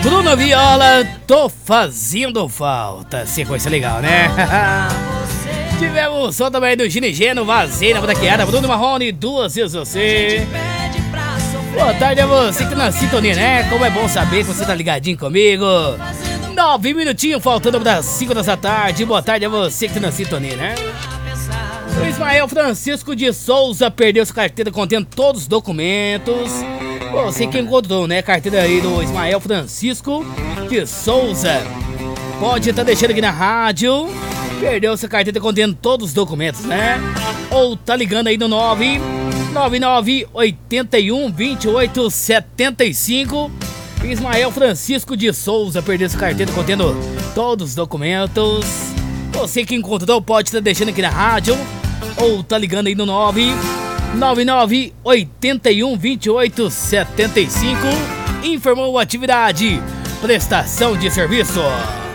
Bruno Viola, tô fazendo falta. Sequência legal, né? Tivemos o som também do Ginigeno, Vazei na Braqueada, Bruno Marrone, Duas Vezes Você. Boa tarde a você que tá na sintonia, né? Como é bom saber que você tá ligadinho comigo. 9 minutinhos faltando das 5 da tarde. Boa tarde a você que tá na sintonia, né? O Ismael Francisco de Souza perdeu sua carteira contendo todos os documentos. Você que encontrou, né? Carteira aí do Ismael Francisco de Souza. Pode estar deixando aqui na rádio. Perdeu sua carteira contendo todos os documentos, né? Ou tá ligando aí no 999 81 28 75. Ismael Francisco de Souza perdeu sua carteira contendo todos os documentos. Você que encontrou pode estar deixando aqui na rádio. Ou tá ligando aí no 999 81 28 75. Informou atividade, prestação de serviço.